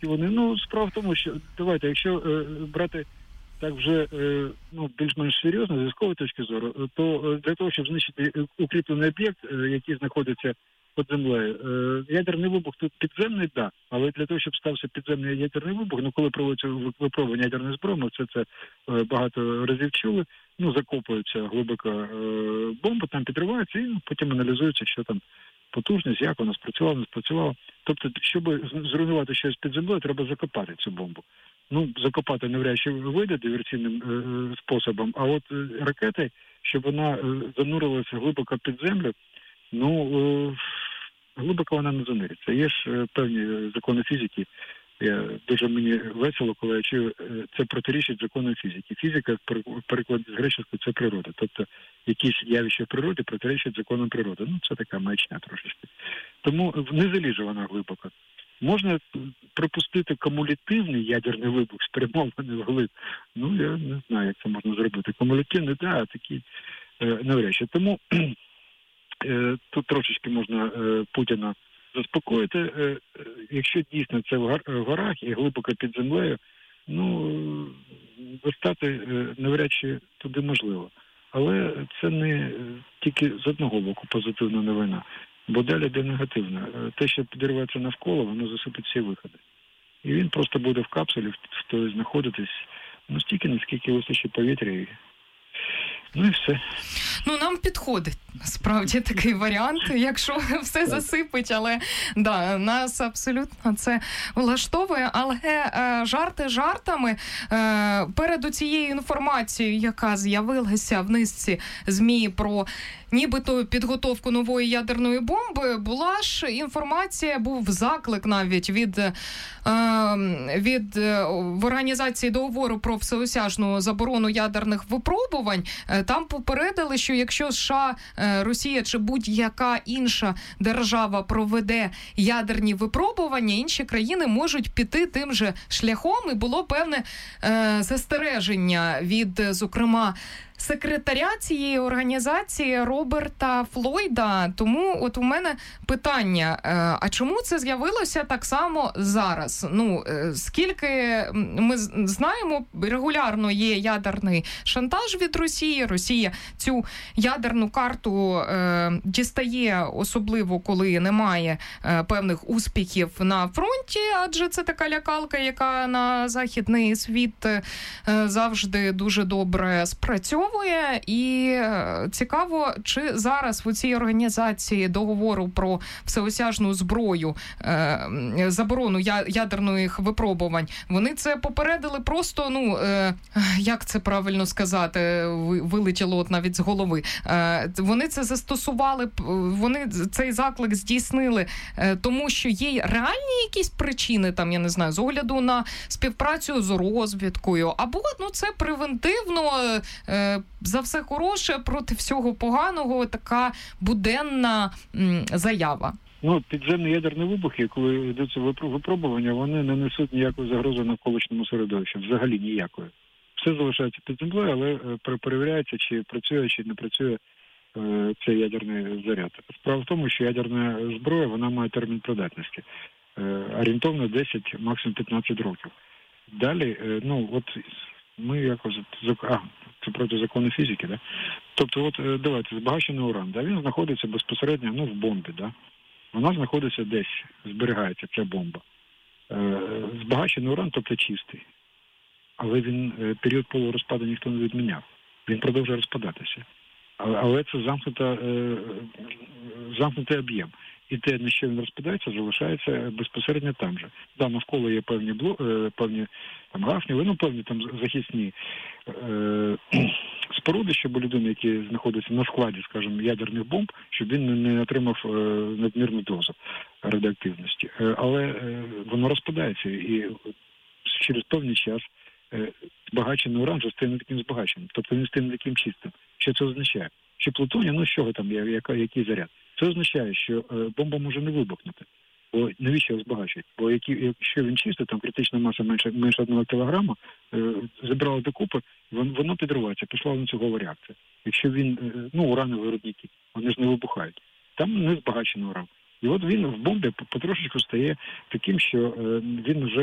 які вони. Ну, справа в тому, що, давайте, якщо брати так вже більш-менш серйозно, з військової точки зору, то для того, щоб знищити укріплений об'єкт, який знаходиться під землею, ядерний вибух тут підземний, так, але для того, щоб стався підземний ядерний вибух, коли проводиться випробування ядерної зброї, ми все це багато разів чули, закопується глибоко бомба, там підривається і потім аналізується, що там потужність, як вона спрацювала, не спрацювала. Тобто, щоб зруйнувати щось під землею, треба закопати цю бомбу. Закопати навряд чи вийде диверсійним способом, а от ракети, щоб вона занурилася глибоко під землю, глибоко вона не занириться. Є ж певні закони фізики. Дуже мені весело, коли я чую, це протирічить законам фізики. Фізика, в перекладі з греческого, це природа. Тобто, якісь явища в природі протирічать законам природи. Це така маячня трошечки. Тому не заліже вона глибоко. Можна припустити кумулятивний ядерний вибух, спрямований вглиб. Я не знаю, як це можна зробити. Кумулятивний, так, такий навряд чи. Тому тут трошечки можна Путіна заспокоїти. Якщо дійсно це в горах і глибоко під землею, достати навряд чи туди можливо. Але це не тільки з одного боку позитивна новина. Бо далі йде негативно. Те, що підірветься навколо, воно засипить всі виходи. І він просто буде в капсулі, знаходитись стільки, наскільки вистачить повітря. І все. Нам підходить, насправді, такий варіант, якщо все засипить, але нас абсолютно це влаштовує. Але жарти жартами, перед цією інформацією, яка з'явилася в низці ЗМІ про нібито підготовку нової ядерної бомби, була ж інформація, був заклик навіть від в Організації договору про всеосяжну заборону ядерних випробувань. Там попередили, що якщо США, Росія чи будь-яка інша держава проведе ядерні випробування, інші країни можуть піти тим же шляхом, і було певне застереження від, зокрема, секретаря цієї організації Роберта Флойда. Тому от у мене питання, а чому це з'явилося так само зараз? Скільки ми знаємо, регулярно є ядерний шантаж від Росії. Росія цю ядерну карту дістає, особливо коли немає певних успіхів на фронті, адже це така лякалка, яка на західний світ завжди дуже добре спрацьовує. І цікаво, чи зараз в цій організації договору про всеосяжну зброю, заборону ядерних випробувань, вони це попередили просто, як це правильно сказати, вилетіло от навіть з голови. Вони це застосували, вони цей заклик здійснили, тому що є реальні якісь причини, там, я не знаю, з огляду на співпрацю з розвідкою, або, це превентивно, за все хороше проти всього поганого, така буденна заява. Підземні ядерні вибухи, коли йдеться випробування, вони не несуть ніякої загрози навколишньому середовищу, взагалі ніякої. Все залишається під землею, але перевіряється, чи працює, чи не працює цей ядерний заряд. Справа в тому, що ядерна зброя, вона має термін придатності. Орієнтовно 10, максимум 15 років. Далі, ми якось... це проти закону фізики, да? Тобто, давайте, збагачений уран, він знаходиться безпосередньо, в бомбі, да? Вона знаходиться десь, зберігається ця бомба. Збагачений уран, тобто чистий. Але період полурозпаду ніхто не відміняв. Він продовжує розпадатися. Але це замкнутий об'єм. І те, на що він розпадається, залишається безпосередньо там же. Навколо є певні гафні, певні захисні споруди, щоб людина, які знаходиться на складі, скажімо, ядерних бомб, щоб він не отримав надмірну дозу радіоактивності. Але воно розпадається, і через певний час збагачений уран вже стає не таким збагаченим. Тобто він стає не таким чистим. Що це означає? Що плутоній, з чого там, який заряд? Це означає, що бомба може не вибухнути. Бо навіщо його збагачують? Бо якщо він чистий, там критична маса менше 1 кілограма, зібрали докупи, воно підривається, пішла ланцюгова реакція. Якщо він, уранові виробники, вони ж не вибухають. Там не збагачений уран. І от він в бомбі потрошечку стає таким, що він вже